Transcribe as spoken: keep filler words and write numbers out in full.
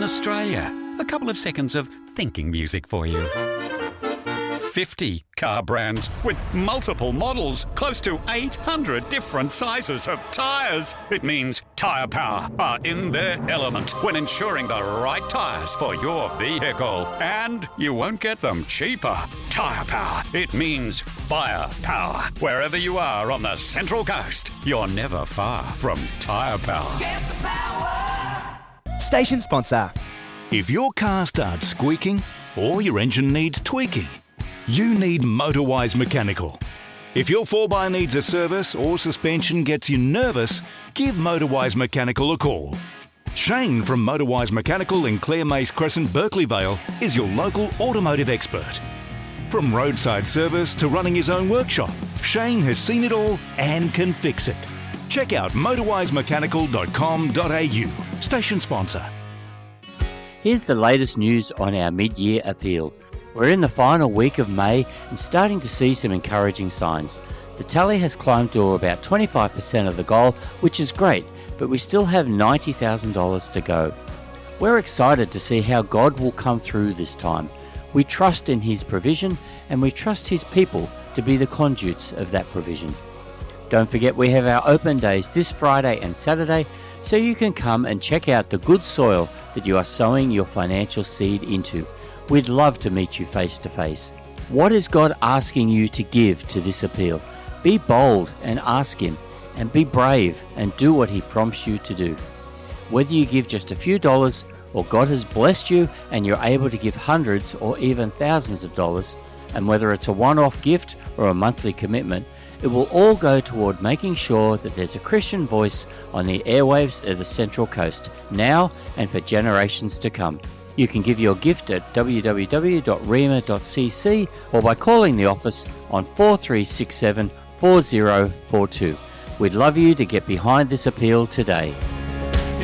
Australia. A couple of seconds of thinking music for you. fifty car brands with multiple models, close to eight hundred different sizes of tyres. It means Tyre Power are in their element when ensuring the right tyres for your vehicle. And you won't get them cheaper. Tyre Power, it means buyer power. Wherever you are on the Central Coast, you're never far from Tyre Power. Get the power. Station sponsor. If your car starts squeaking or your engine needs tweaking, you need Motorwise Mechanical. If your four by needs a service or suspension gets you nervous, give Motorwise Mechanical a call. Shane from Motorwise Mechanical in Clare Mace Crescent, Berkeley Vale is your local automotive expert. From roadside service to running his own workshop, Shane has seen it all and can fix it. Check out motorwise mechanical dot com dot a u. Station sponsor. Here's the latest news on our mid-year appeal. We're in the final week of May and starting to see some encouraging signs. The tally has climbed to about twenty-five percent of the goal, which is great, but we still have ninety thousand dollars to go. We're excited to see how God will come through this time. We trust in His provision and we trust His people to be the conduits of that provision. Don't forget we have our open days this Friday and Saturday, so you can come and check out the good soil that you are sowing your financial seed into. We'd love to meet you face to face. What is God asking you to give to this appeal? Be bold and ask Him, and be brave and do what He prompts you to do. Whether you give just a few dollars or God has blessed you and you're able to give hundreds or even thousands of dollars, and whether it's a one-off gift or a monthly commitment, it will all go toward making sure that there's a Christian voice on the airwaves of the Central Coast, now and for generations to come. You can give your gift at w w w dot rema dot c c or by calling the office on four three six seven, four zero four two. We'd love you to get behind this appeal today.